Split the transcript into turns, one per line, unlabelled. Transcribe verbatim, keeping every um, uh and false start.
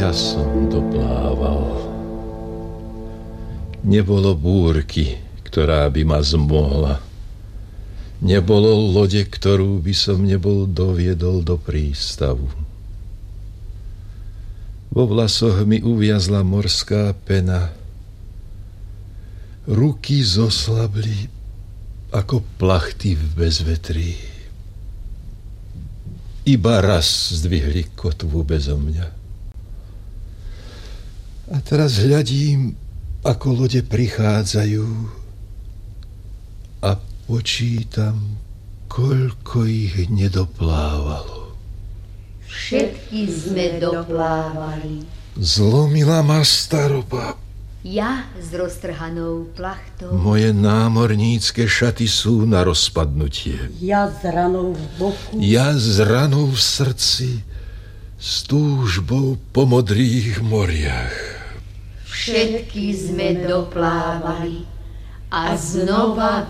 Ja som doplával. Nebolo búrky, ktorá by ma zmohla. Nebolo lode, ktorú by som nebol doviedol do prístavu. Vo vlasoch mi uviazla morská pena. Ruky zoslabli ako plachty v bezvetrí. Iba raz zdvihli kotvu bezo mňa. A teraz hľadím, ako lode prichádzajú a počítam, koľko ich nedoplávalo.
Všetky sme doplávali.
Zlomila ma staroba.
Ja s roztrhanou plachtou.
Moje námornícke šaty sú na rozpadnutie.
Ja s ranou v boku.
Ja s ranou v srdci, s túžbou po modrých moriach.
Všetky sme doplávali a znova